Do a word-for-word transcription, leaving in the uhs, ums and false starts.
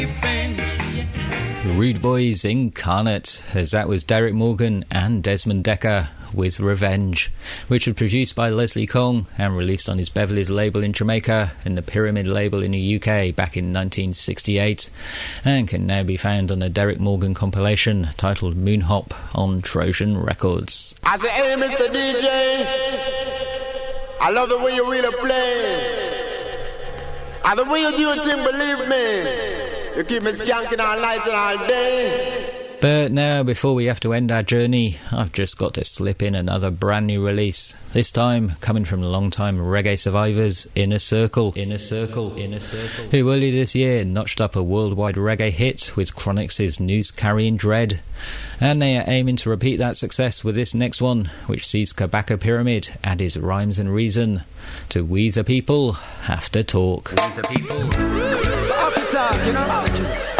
Rude Boys Incarnate, as that was Derek Morgan and Desmond Dekker with Revenge, which was produced by Leslie Kong and released on his Beverly's label in Jamaica and the Pyramid label in the U K back in nineteen sixty-eight, and can now be found on a Derek Morgan compilation titled Moonhop on Trojan Records. I say, hey Mister D J, I love the way you really play, and the way you do your thing, believe me. You keep me skanking all night and all day. But now, before we have to end our journey, I've just got to slip in another brand new release. This time, coming from long-time reggae survivors, Inner Circle. Inner Circle. Inner Circle. Who earlier this year notched up a worldwide reggae hit with Chronix's News Carrying Dread. And they are aiming to repeat that success with this next one, which sees Kabaka Pyramid add his rhymes and reason to We the People Have to Talk. We the People. You know?